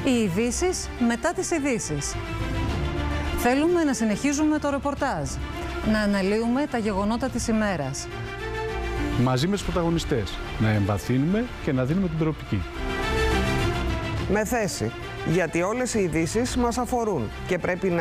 Οι ειδήσεις μετά τις ειδήσεις. Θέλουμε να συνεχίζουμε το ρεπορτάζ, να αναλύουμε τα γεγονότα της ημέρας. Μαζί με τους πρωταγωνιστές, να εμβαθύνουμε και να δίνουμε την προοπτική. Με θέση, γιατί όλες οι ειδήσεις μας αφορούν και πρέπει να